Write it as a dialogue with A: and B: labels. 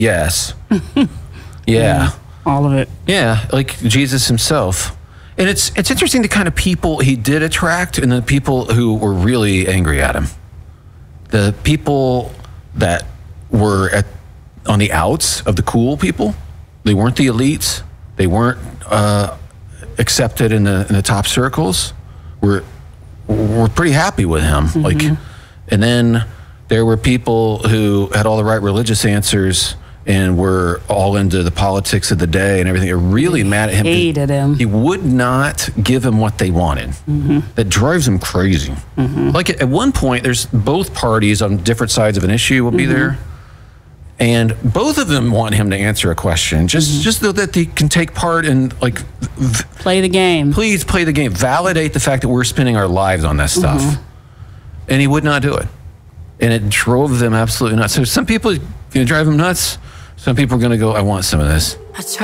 A: Yes. Yeah.
B: All of it.
A: Yeah, like Jesus himself. And it's interesting the kind of people he did attract and the people who were really angry at him. The people that were on the outs of the cool people, they weren't the elites. They weren't accepted in the top circles. Were pretty happy with him.
B: Mm-hmm.
A: Like, and then there were people who had all the right religious answers and were all into the politics of the day and everything. They're really mad at him.
B: Hated him.
A: He would not give them what they wanted.
B: Mm-hmm.
A: That drives him crazy.
B: Mm-hmm.
A: Like at one point, there's both parties on different sides of an issue will be
B: Mm-hmm.
A: there. And both of them want him to answer a question, just so that they can take part in, like,
B: Play the game.
A: please play the game. Validate the fact that we're spending our lives on that stuff.
B: Mm-hmm.
A: And he would not do it. And it drove them absolutely nuts. So some people, drive them nuts. Some people are going to go, I want some of this.